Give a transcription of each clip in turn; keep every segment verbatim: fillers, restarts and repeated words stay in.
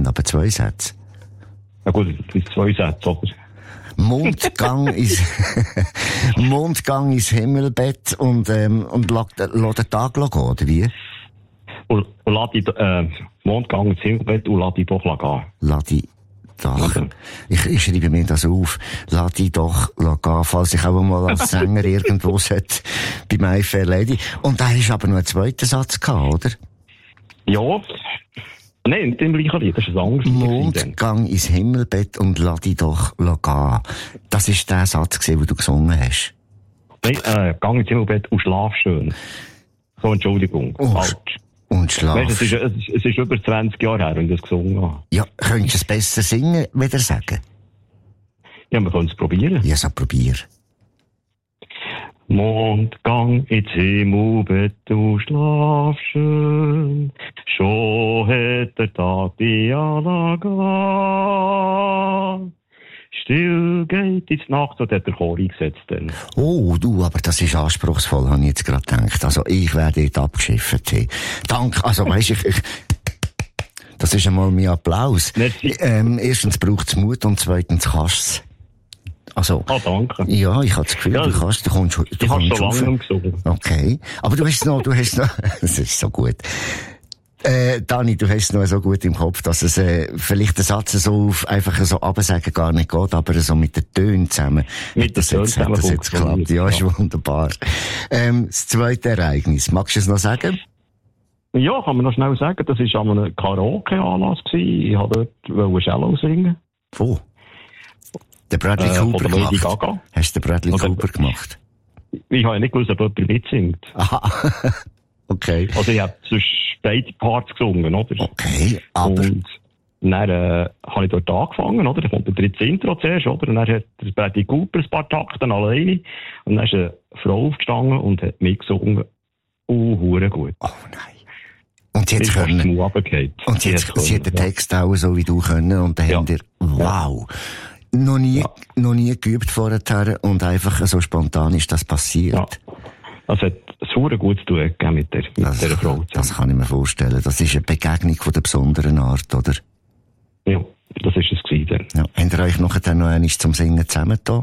aber zwei Sätze. Ja gut, das sind zwei Sätze, oder? Mondgang ins, Mondgang ins Himmelbett und, ähm, und lass den Tag gehen, oder wie? Und, und lass die, äh, Mondgang ins Himmelbett und lass die doch gehen. Lass die doch. Ich, ich schreibe mir das auf. Lass die doch gehen, falls ich auch mal als Sänger irgendwo sollte, bei My Fair Lady. Und da hast du aber noch einen zweiten Satz gehabt, oder? Ja. Nein, nicht im gleichen Lied, das ist ein anderes Lied. Mondgang ins Himmelbett und lass dich doch gehen. Das war der Satz, den du gesungen hast. Nein, äh, gang ins Himmelbett und schlaf schön. So, Entschuldigung. Oh, falsch. Und schlaf. Weißt, es, ist, es, ist, es ist über zwanzig Jahre her, wenn ich das gesungen habe. Ja, könntest du es besser singen, wieder sagen? Ja, wir können es probieren. Ja, so probier. Mondgang ins Himmelbett, du schlaf schön, schon hat der Tag die Alaga. Still geht ins Nacht, so hat der Chor eingesetzt dann. Oh, du, aber das ist anspruchsvoll, habe ich jetzt gerade gedacht. Also, ich werde dort abgeschifft. Hey. Danke, also, weisst ich, ich, das ist einmal mein Applaus. Ähm, erstens braucht es Mut und zweitens kannst es. Also, ah, danke. Ja, ich habe das Gefühl, ja, du kannst, du kommst, du ich kommst so lange nicht gesungen. Okay. Aber du hast noch, du hast noch, das ist so gut. Äh, Dani, du hast noch so gut im Kopf, dass es, äh, vielleicht der Satz so auf, einfach so absagen gar nicht geht, aber so mit den Tönen zusammen. Mit den Tönen zusammen. Hat das jetzt geklappt? Ja, ist wunderbar. Ähm, das zweite Ereignis. Magst du es noch sagen? Ja, kann man noch schnell sagen. Das war an einem Karaoke-Anlass gewesen. Ich wollte dort Cello singen. Wo? Der Bradley äh, Cooper gemacht. Lady Gaga. Hast du den Bradley Oder, Cooper gemacht? Ich habe ja nicht gewusst, ob jemand mitsingt. Aha. Okay. Also ich habe sonst beide Parts gesungen, oder? Okay, aber... Und dann äh, habe ich dort angefangen, oder? Dann kommt der dritte Intro zuerst, oder? Und dann hat der Bradley Cooper ein paar Takte alleine. Und dann ist eine Frau aufgestanden und hat mitgesungen. Oh, hure gut. Oh nein. Und sie hat können. Und sie, hat, sie hat den Text auch so wie du können. Und dann ja. haben wir, wow. Noch nie, ja. noch nie geübt vorher und einfach so spontan ist das passiert. Ja. Das hat super gut zu tun mit der, mit das, der Frau zusammen. Das kann ich mir vorstellen. Das ist eine Begegnung von der besonderen Art, oder? Ja, das ist es gewesen. Ja. Habt ihr euch nachher noch einmal zum Singen zusammengetan?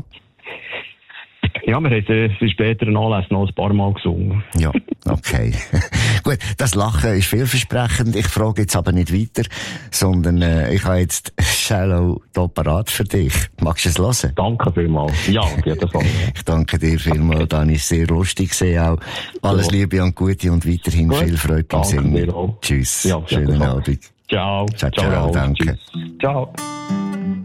Ja, wir haben äh, für späteren Anlässe noch ein paar Mal gesungen. Ja, okay. Gut, das Lachen ist vielversprechend. Ich frage jetzt aber nicht weiter, sondern äh, ich habe jetzt Shallow hier parat für dich. Magst du es hören? Danke vielmals. Ja, auf jeden Fall. Ich danke dir vielmals, Dani. Sehr lustig gesehen auch. Alles ja. Liebe und Gute und weiterhin Gut. viel Freude beim Singen. Tschüss. Ja, schönen Abend. Ciao. Ciao, ciao. ciao danke. Tschüss. Ciao.